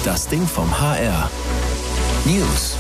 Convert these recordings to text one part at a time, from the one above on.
Das Ding vom HR. News.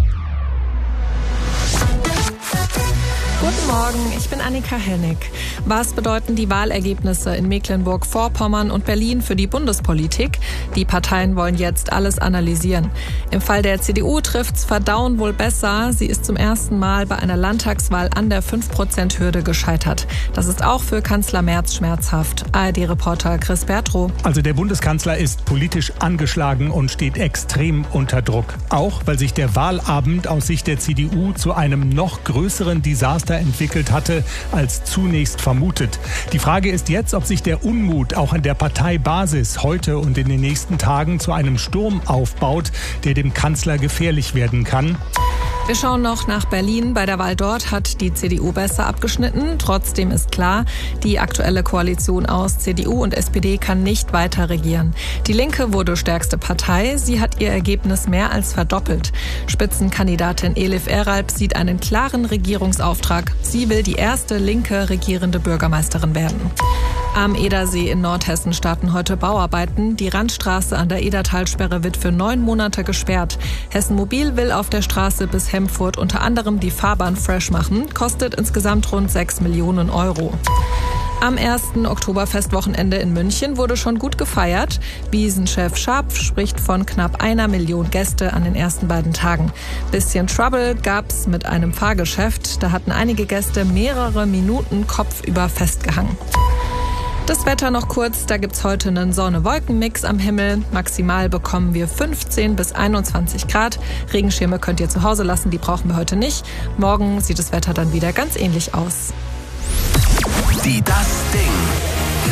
Guten Morgen, ich bin Annika Hennig. Was bedeuten die Wahlergebnisse in Mecklenburg-Vorpommern und Berlin für die Bundespolitik? Die Parteien wollen jetzt alles analysieren. Im Fall der CDU trifft's Verdauen wohl besser. Sie ist zum ersten Mal bei einer Landtagswahl an der 5%-Hürde gescheitert. Das ist auch für Kanzler Merz schmerzhaft. ARD-Reporter Chris Bertrow. Also der Bundeskanzler ist politisch angeschlagen und steht extrem unter Druck. Auch weil sich der Wahlabend aus Sicht der CDU zu einem noch größeren Desaster entwickelt hatte, als zunächst vermutet. Die Frage ist jetzt, ob sich der Unmut auch an der Parteibasis heute und in den nächsten Tagen zu einem Sturm aufbaut, der dem Kanzler gefährlich werden kann. Wir schauen noch nach Berlin. Bei der Wahl dort hat die CDU besser abgeschnitten. Trotzdem ist klar, die aktuelle Koalition aus CDU und SPD kann nicht weiter regieren. Die Linke wurde stärkste Partei. Sie hat ihr Ergebnis mehr als verdoppelt. Spitzenkandidatin Elif Eralp sieht einen klaren Regierungsauftrag. Sie will die erste linke regierende Bürgermeisterin werden. Am Edersee in Nordhessen starten heute Bauarbeiten. Die Randstraße an der Edertalsperre wird für 9 Monate gesperrt. Hessen Mobil will auf der Straße bis Hemfurt unter anderem die Fahrbahn fresh machen. Kostet insgesamt rund 6 Millionen Euro. Am 1. Oktoberfestwochenende in München wurde schon gut gefeiert. Wiesenchef Scharpf spricht von knapp 1 Million Gäste an den ersten beiden Tagen. Bisschen Trouble gab's mit einem Fahrgeschäft. Da hatten einige Gäste mehrere Minuten kopfüber festgehangen. Das Wetter noch kurz, da gibt's heute einen Sonne-Wolken-Mix am Himmel. Maximal bekommen wir 15 bis 21 Grad. Regenschirme könnt ihr zu Hause lassen, die brauchen wir heute nicht. Morgen sieht das Wetter dann wieder ganz ähnlich aus. Die Das Ding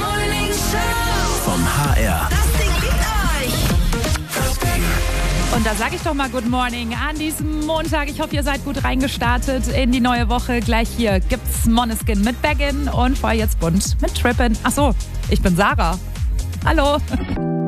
vom HR. Das Ding liegt euch. Das Ding. Und da sage ich doch mal Good Morning an diesem Montag. Ich hoffe, ihr seid gut reingestartet in die neue Woche. Gleich hier gibt's Måneskin mit Baggin und vorher jetzt bunt mit Trippin'. Ach so, ich bin Sarah. Hallo.